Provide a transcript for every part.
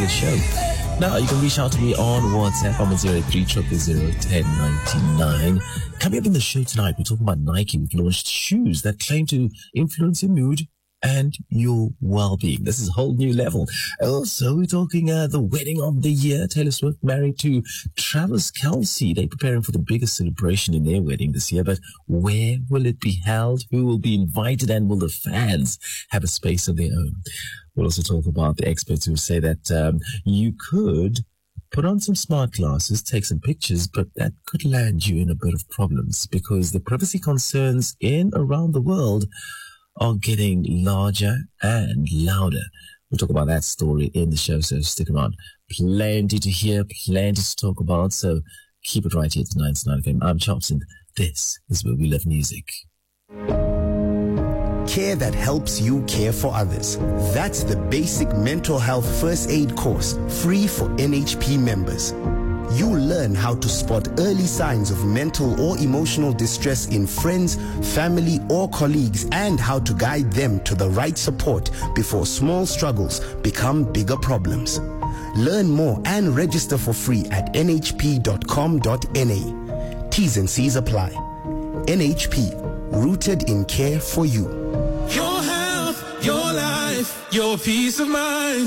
good show. Now, you can reach out to me on WhatsApp. I'm at 03001099. Coming up in the show tonight, we're talking about Nike. We've launched shoes that claim to influence your mood and your well-being. This is a whole new level. Also, we're talking the wedding of the year. Taylor Swift married to Travis Kelce. They're preparing for the biggest celebration in their wedding this year. But where will it be held? Who will be invited? And will the fans have a space of their own? We'll also talk about the experts who say that you could put on some smart glasses, take some pictures, but that could land you in a bit of problems because the privacy concerns in around the world are getting larger and louder. We'll talk about that story in the show, so stick around. Plenty to hear, plenty to talk about, so keep it right here to 99 FM. I'm Chops, and this is where we love music. Care that helps you care for others. That's the basic mental health first aid course, free for NHP members. You'll learn how to spot early signs of mental or emotional distress in friends, family, or colleagues, and how to guide them to the right support before small struggles become bigger problems. Learn more and register for free at nhp.com.na. T's and C's apply. NHP, rooted in care for you. Your health, your life, your peace of mind.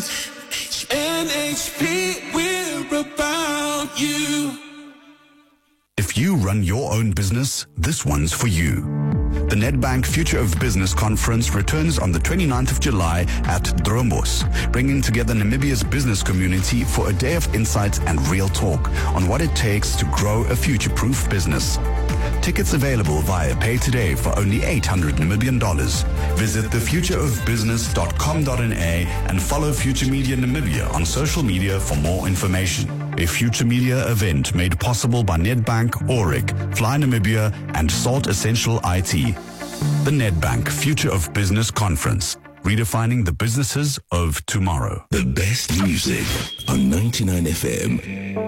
NHP, we're about you. If you run your own business, this one's for you. The Nedbank Future of Business Conference returns on the 29th of July at Drombos, bringing together Namibia's business community for a day of insights and real talk on what it takes to grow a future-proof business. Tickets available via Pay Today for only $800 Namibian. Visit thefutureofbusiness.com.na and follow Future Media Namibia on social media for more information. A Future Media event made possible by Nedbank, Auric, Fly Namibia, and Salt Essential IT. The Nedbank Future of Business Conference, redefining the businesses of tomorrow. The best music on 99 FM.